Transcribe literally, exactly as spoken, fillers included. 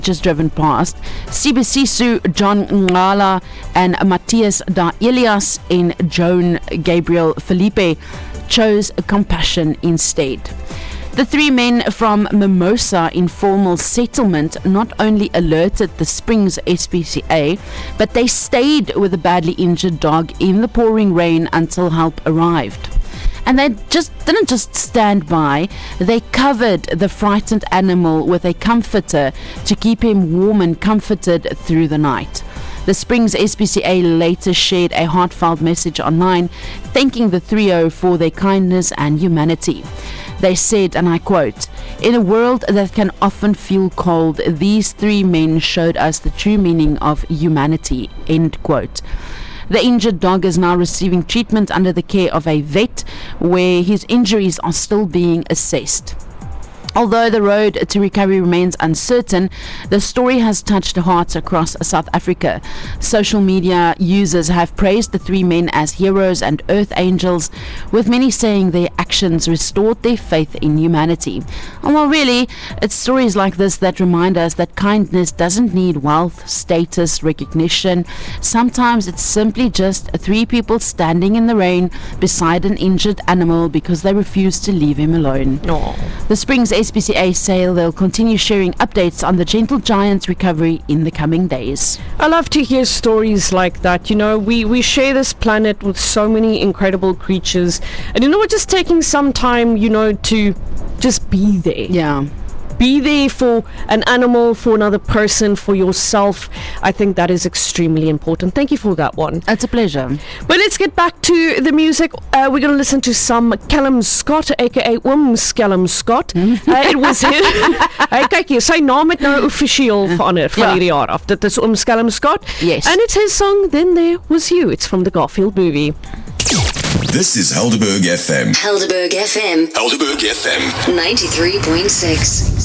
just driven past. Sibisiso, John Ngala, and Matthias da Elias and Joan Gabriel Felipe chose compassion instead. The three men from Mimosa Informal Settlement not only alerted the Springs S P C A, but they stayed with the badly injured dog in the pouring rain until help arrived. And they just didn't just stand by, they covered the frightened animal with a comforter to keep him warm and comforted through the night. The Springs S P C A later shared a heartfelt message online thanking the trio for their kindness and humanity. They said, and I quote, "In a world that can often feel cold, these three men showed us the true meaning of humanity," end quote. The injured dog is now receiving treatment under the care of a vet, where his injuries are still being assessed. Although the road to recovery remains uncertain, the story has touched hearts across South Africa. Social media users have praised the three men as heroes and earth angels, with many saying their actions restored their faith in humanity. And well, really, it's stories like this that remind us that kindness doesn't need wealth, status, recognition. Sometimes it's simply just three people standing in the rain beside an injured animal because they refuse to leave him alone. Aww. The Springs S P C A say they'll continue sharing updates on the Gentle Giant's recovery in the coming days. I love to hear stories like that. You know, we, we share this planet with so many incredible creatures. And, you know, we're just taking some time, you know, to just be there. Yeah. Be there for an animal, for another person, for yourself. I think that is extremely important. Thank you for that one. It's a pleasure. But let's get back to the music. Uh, we're going to listen to some Callum Scott, aka Ooms Callum Scott. uh, it was his. Hey, kyk hier, sy naam het nou offisieel verander van Ja. hierdie jaar af. Dit is Ooms Callum Scott. Yes. And it's his song, Then There Was You. It's from the Garfield movie. This is Helderberg F M. Helderberg F M. Helderberg F M. ninety-three point six.